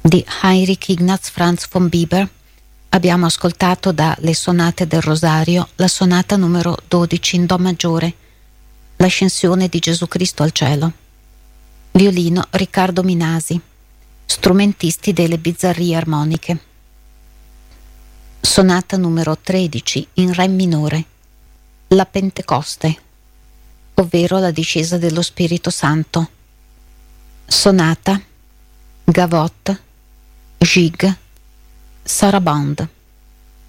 di Heinrich Ignaz Franz von Bieber abbiamo ascoltato da Le sonate del Rosario la sonata numero 12 in Do maggiore, l'ascensione di Gesù Cristo al cielo. Violino Riccardo Minasi, strumentisti delle Bizzarrie armoniche. Sonata numero 13 in Re minore, la Pentecoste, ovvero la discesa dello Spirito Santo. Sonata Gavotte Gig Sarabande.